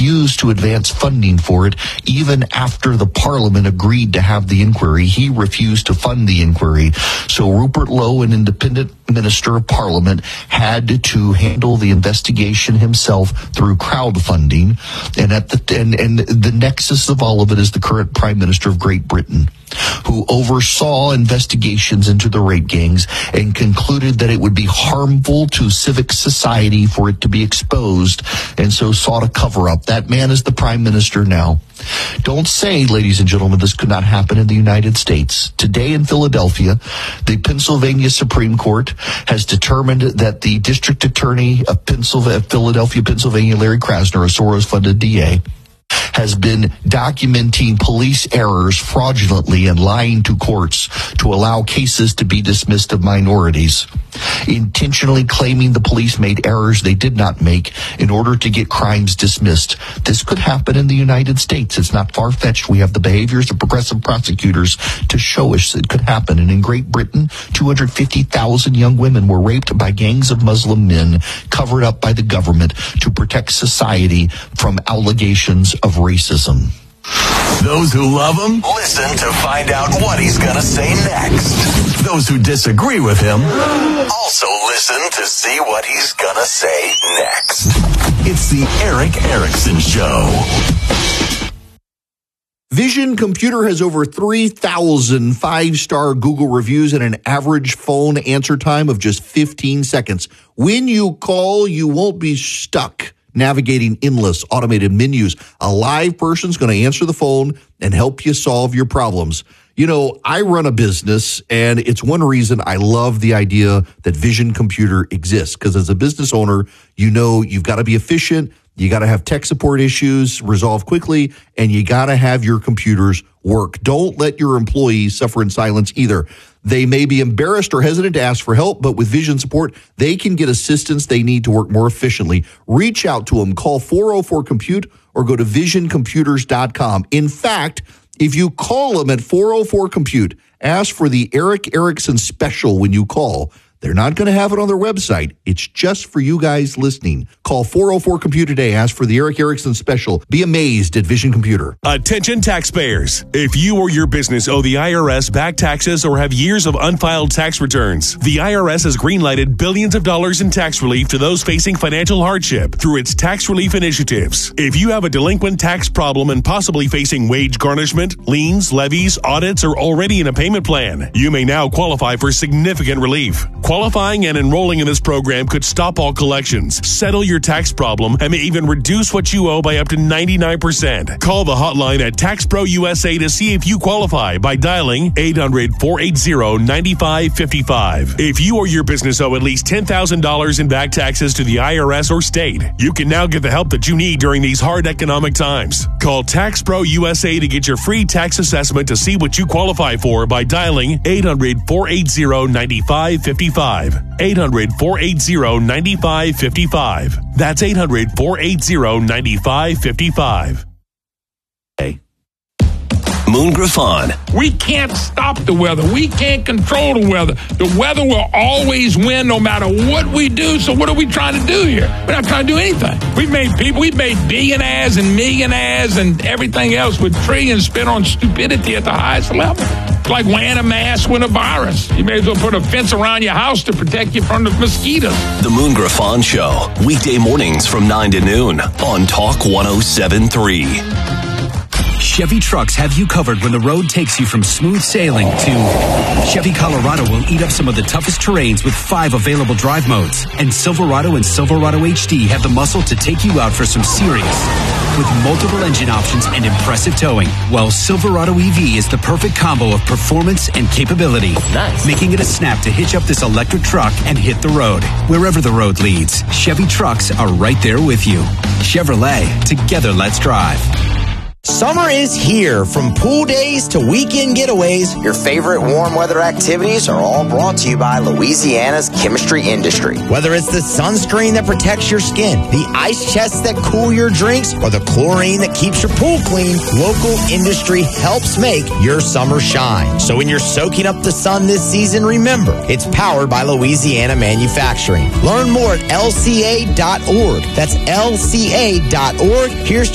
refused to advance funding for it even after the Parliament agreed to have the inquiry. He refused to fund the inquiry. So Rupert Lowe, an independent minister of Parliament, had to handle the investigation himself through crowdfunding. And the nexus of all of it is the current Prime Minister of Great Britain, who oversaw investigations into the rape gangs and concluded that it would be harmful to civic society for it to be exposed, and so sought a cover-up. That man is the Prime Minister now. Don't say, ladies and gentlemen, this could not happen in the United States. Today in Philadelphia, the Pennsylvania Supreme Court has determined that the District Attorney of Philadelphia, Pennsylvania, Larry Krasner, a Soros-funded DA, has been documenting police errors fraudulently and lying to courts to allow cases to be dismissed of minorities, intentionally claiming the police made errors they did not make in order to get crimes dismissed. This could happen in the United States. It's not far-fetched. We have the behaviors of progressive prosecutors to show us it could happen. And in Great Britain, 250,000 young women were raped by gangs of Muslim men covered up by the government to protect society from allegations of racism. Those who love him, listen to find out what he's going to say next. Those who disagree with him, also listen to see what he's going to say next. It's the Erick Erickson Show. Vision Computer has over 3,000 five-star Google reviews and an average phone answer time of just 15 seconds. When you call, you won't be stuck navigating endless automated menus. A live person's going to answer the phone and help you solve your problems. You know, I run a business, and it's one reason I love the idea that Vision Computer exists, because as a business owner, you know you've got to be efficient, you got to have tech support issues resolved quickly, and you got to have your computers work. Don't let your employees suffer in silence either. They may be embarrassed or hesitant to ask for help, but with Vision support, they can get assistance they need to work more efficiently. Reach out to them. Call 404-COMPUTE or go to visioncomputers.com. In fact, if you call them at 404-COMPUTE, ask for the Erick Erickson special when you call. They're not going to have it on their website. It's just for you guys listening. Call 404-COMPUTE today. Ask for the Erick Erickson special. Be amazed at Vision Computer. Attention taxpayers. If you or your business owe the IRS back taxes or have years of unfiled tax returns, the IRS has greenlighted billions of dollars in tax relief to those facing financial hardship through its tax relief initiatives. If you have a delinquent tax problem and possibly facing wage garnishment, liens, levies, audits, or already in a payment plan, you may now qualify for significant relief. Qualifying and enrolling in this program could stop all collections, settle your tax problem, and may even reduce what you owe by up to 99%. Call the hotline at TaxPro USA to see if you qualify by dialing 800-480-9555. If you or your business owe at least $10,000 in back taxes to the IRS or state, you can now get the help that you need during these hard economic times. Call TaxPro USA to get your free tax assessment to see what you qualify for by dialing 800-480-9555. 800-480-9555. That's 800-480-9555. Moon Griffon. We can't stop the weather. We can't control the weather. The weather will always win no matter what we do. So what are we trying to do here? We're not trying to do anything. We've made billionaires and millionaires and everything else with trillions spent on stupidity at the highest level. It's like wearing a mask with a virus. You may as well put a fence around your house to protect you from the mosquitoes. The Moon Griffon Show. Weekday mornings from 9 to noon on Talk 107.3. Chevy trucks have you covered when the road takes you from smooth sailing to Chevy Colorado will eat up some of the toughest terrains with 5 available drive modes. And Silverado and Silverado HD have the muscle to take you out for some serious with multiple engine options and impressive towing. While Silverado EV is the perfect combo of performance and capability, making it a snap to hitch up this electric truck and hit the road. Wherever the road leads, Chevy trucks are right there with you. Chevrolet, together let's drive. Summer is here. From pool days to weekend getaways, your favorite warm weather activities are all brought to you by Louisiana's chemistry industry. Whether it's the sunscreen that protects your skin, the ice chests that cool your drinks, or the chlorine that keeps your pool clean, local industry helps make your summer shine. So when you're soaking up the sun this season, remember, it's powered by Louisiana Manufacturing. Learn more at lca.org. That's lca.org. Here's